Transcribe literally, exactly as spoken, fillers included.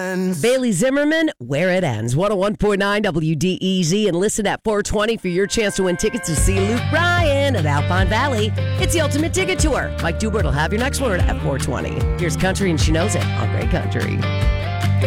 ends. Bailey Zimmerman, Where It Ends. one oh one point nine W D E Z. And listen at four twenty for your chance to win tickets to see Luke Bryan at Alpine Valley. It's the ultimate ticket tour. Mike Dubert will have your next word at four twenty. Here's Country and She Knows It on Great Country.